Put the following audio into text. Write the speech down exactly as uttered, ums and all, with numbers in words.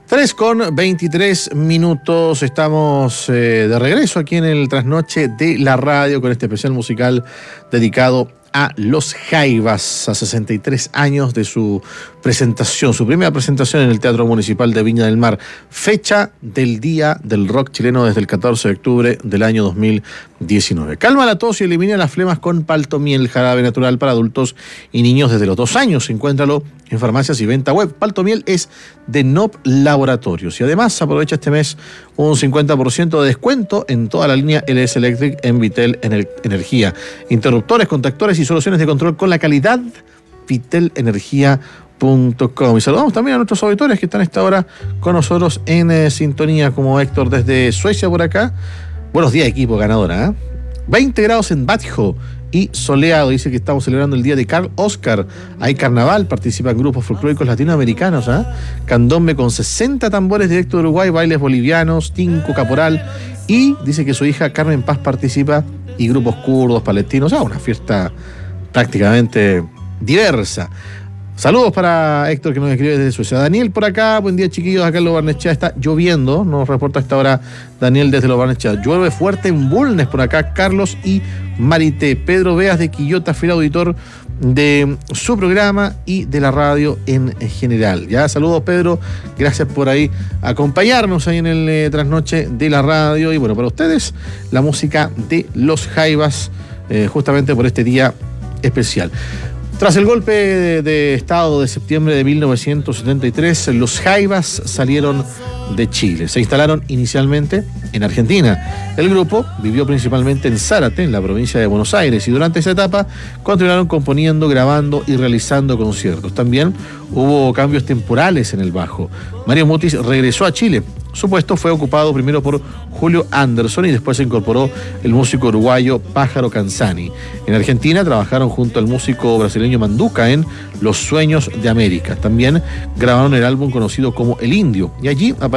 tres con veintitrés minutos, estamos eh, de regreso aquí en el Trasnoche de la Radio con este especial musical dedicado a Los Jaivas, a sesenta y tres años de su presentación, su primera presentación en el Teatro Municipal de Viña del Mar. Fecha del Día del Rock Chileno desde el catorce de octubre del año dos mil diecinueve. Calma la tos y elimina las flemas con Paltomiel, jarabe natural para adultos y niños desde los dos años. Encuéntralo en farmacias y venta web. Paltomiel es de N O P Laboratorios. Y además aprovecha este mes un cincuenta por ciento de descuento en toda la línea L S Electric en Vitel Energía. Interruptores, contactores y soluciones de control con la calidad vitel energía punto com. Y saludamos también a nuestros auditores que están a esta hora con nosotros en eh, sintonía, como Héctor desde Suecia por acá. Buenos días, equipo ganadora, ¿eh? veinte grados en Batjo y soleado. Dice que estamos celebrando el día de Carl Oscar. Hay carnaval, participan grupos folclóricos latinoamericanos, ¿eh? Candombe con sesenta tambores directo de Uruguay, bailes bolivianos, tinco, caporal. Y dice que su hija Carmen Paz participa y grupos kurdos, palestinos. Ah, una fiesta prácticamente diversa. Saludos para Héctor, que nos escribe desde Suecia. Daniel por acá, buen día chiquillos, acá en Lo Barnechea está lloviendo, nos reporta a esta hora Daniel desde Lo Barnechea. Llueve fuerte en Bulnes por acá, Carlos y Marité. Pedro Beas de Quillota, fiel auditor de su programa y de la radio en general. Ya, saludos Pedro, gracias por ahí acompañarnos ahí en el eh, Trasnoche de la Radio. Y bueno, para ustedes, la música de Los Jaivas, eh, justamente por este día especial. Tras el golpe de, de Estado de septiembre de mil novecientos setenta y tres, los Jaivas salieron de Chile. Se instalaron inicialmente en Argentina. El grupo vivió principalmente en Zárate, en la provincia de Buenos Aires, y durante esa etapa continuaron componiendo, grabando y realizando conciertos. También hubo cambios temporales en el bajo. Mario Mutis regresó a Chile. Su puesto fue ocupado primero por Julio Anderson y después se incorporó el músico uruguayo Pájaro Canzani. En Argentina trabajaron junto al músico brasileño Manduca en Los Sueños de América. También grabaron el álbum conocido como El Indio, y allí